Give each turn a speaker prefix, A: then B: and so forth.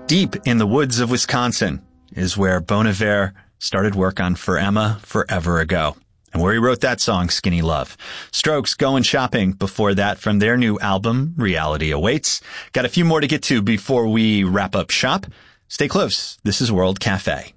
A: Deep in the woods of Wisconsin is where Bon Iver started work on For Emma forever ago, and where he wrote that song, Skinny Love. Strokes, Going Shopping, before that from their new album, Reality Awaits. Got a few more to get to before we wrap up shop. Stay close. This is World Cafe.